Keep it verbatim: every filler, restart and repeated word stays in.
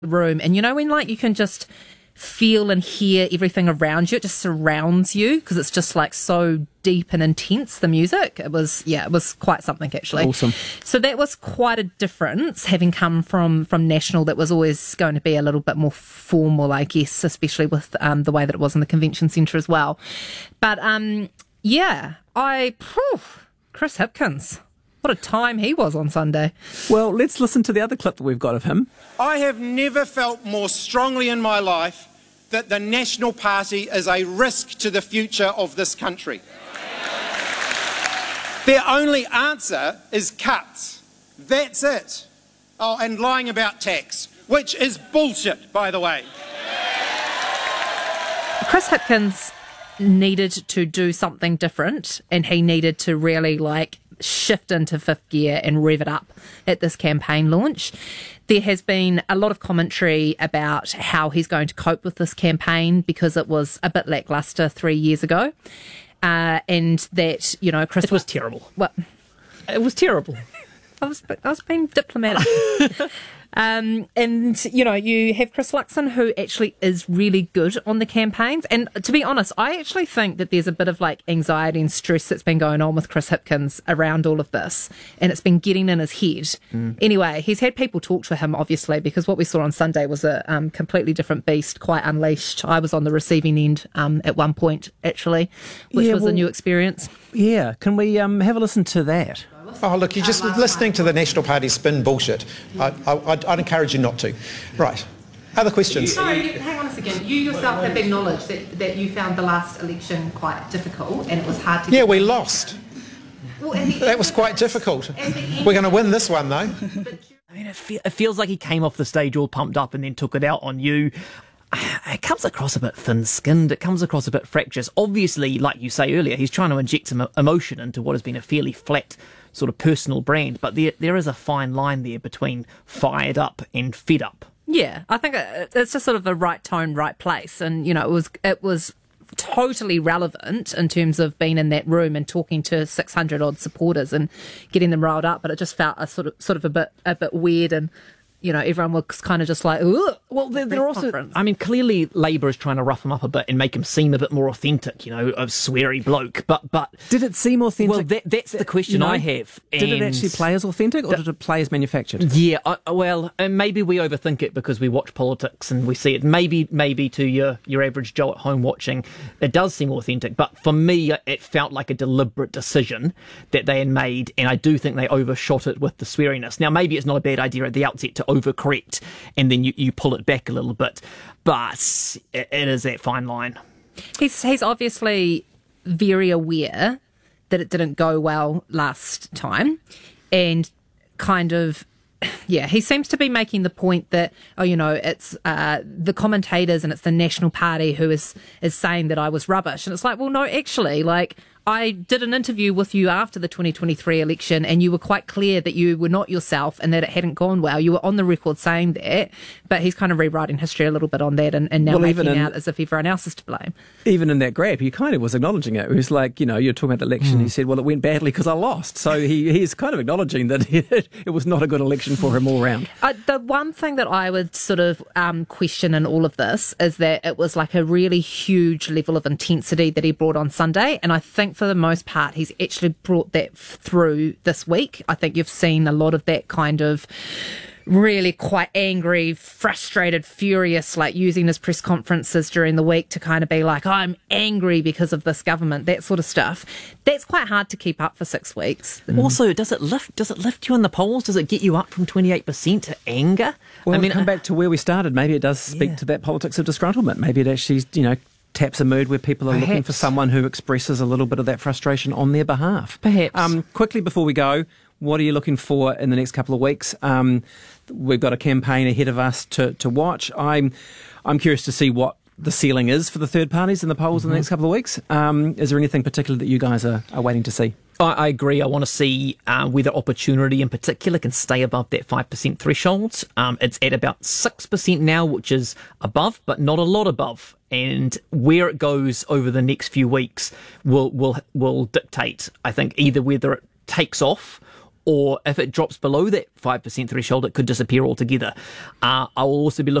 room, and you know when like you can just feel and hear everything around you, it just surrounds you because it's just like so deep and intense, the music. It was, yeah, it was quite something actually. Awesome. So that was quite a difference, having come from from National that was always going to be a little bit more formal, I guess, especially with um, the way that it was in the convention centre as well. But um, yeah, I, whew, Chris Hipkins. What a time he was on Sunday. Well, let's listen to the other clip that we've got of him. I have never felt more strongly in my life that the National Party is a risk to the future of this country. Their only answer is cuts. That's it. Oh, and lying about tax, which is bullshit, by the way. Chris Hipkins needed to do something different, and he needed to really like shift into fifth gear and rev it up at this campaign launch. There has been a lot of commentary about how he's going to cope with this campaign because it was a bit lackluster three years ago, uh, and that, you know, Chris... It was terrible. What? It was terrible. I was, I was being diplomatic. Um, and, you know, you have Chris Luxon, who actually is really good on the campaigns. And to be honest, I actually think that there's a bit of like anxiety and stress that's been going on with Chris Hipkins around all of this. And it's been getting in his head. Mm. Anyway, he's had people talk to him, obviously, because what we saw on Sunday was a um, completely different beast, quite unleashed. I was on the receiving end um, at one point, actually, which yeah, was well, a new experience. Yeah, can we um, have a listen to that? Oh, look, you're just listening to the National Party spin bullshit. I, I, I'd, I'd encourage you not to. Right. Other questions? Sorry, hang on a second. You yourself have acknowledged that, that you found the last election quite difficult and it was hard to... Yeah, we lost. Well, and the, that was quite difficult. We're going to win this one, though. I mean, it, fe- it feels like he came off the stage all pumped up and then took it out on you. It comes across a bit thin-skinned. It comes across a bit fractious. Obviously, like you say earlier, he's trying to inject some emotion into what has been a fairly flat sort of personal brand, but there there is a fine line there between fired up and fed up. Yeah, I think it's just sort of the right tone, right place, and you know, it was it was totally relevant in terms of being in that room and talking to six hundred odd supporters and getting them riled up. But it just felt a sort of sort of a bit a bit weird, and you know, everyone was kind of just like, ugh. Well, they're, they're also, I mean, clearly Labour is trying to rough him up a bit and make him seem a bit more authentic, you know, a sweary bloke. But, but did it seem authentic? Well, that, that's the question, you know, I have. Did it actually play as authentic, or the, did it play as manufactured? Yeah, I, well, and maybe we overthink it because we watch politics and we see it. Maybe, maybe to your, your average Joe at home watching, it does seem authentic. But for me, it felt like a deliberate decision that they had made, and I do think they overshot it with the sweariness. Now, maybe it's not a bad idea at the outset to overcorrect and then you, you pull it back a little bit, but it, it is that fine line. He's he's obviously very aware that it didn't go well last time, and kind of, yeah, he seems to be making the point that, oh, you know, it's uh, the commentators and it's the National Party who is is saying that I was rubbish, and it's like, well, no, actually, like, I did an interview with you after the twenty twenty-three election and you were quite clear that you were not yourself and that it hadn't gone well. You were on the record saying that, but he's kind of rewriting history a little bit on that and, and now well, making in, out as if everyone else is to blame. Even in that grab, he kind of was acknowledging it. He was like, you know, you're talking about the election. Mm. He said, well, it went badly because I lost. So he, he's kind of acknowledging that it was not a good election for him all round. Uh, the one thing that I would sort of um, question in all of this is that it was like a really huge level of intensity that he brought on Sunday, and I think for the most part, he's actually brought that through this week. I think you've seen a lot of that kind of really quite angry, frustrated, furious, like using his press conferences during the week to kind of be like, oh, I'm angry because of this government, that sort of stuff. That's quite hard to keep up for six weeks. Mm. Also, does it lift does it lift you in the polls? Does it get you up from twenty-eight percent to anger? Well, I mean, come back to where we started. Maybe it does speak yeah. to that politics of disgruntlement. Maybe it actually, you know, taps a mood where people are Perhaps. looking for someone who expresses a little bit of that frustration on their behalf. Perhaps. Um, quickly before we go, what are you looking for in the next couple of weeks? Um, we've got a campaign ahead of us to, to watch. I'm I'm curious to see what the ceiling is for the third parties in the polls mm-hmm. in the next couple of weeks. Um, is there anything particular that you guys are, are waiting to see? I, I agree. I want to see uh, whether Opportunity in particular can stay above that five percent threshold. Um, it's at about six percent now, which is above, but not a lot above. And where it goes over the next few weeks will will will dictate, I think, either whether it takes off or if it drops below that five percent threshold, it could disappear altogether. Uh, I will also be looking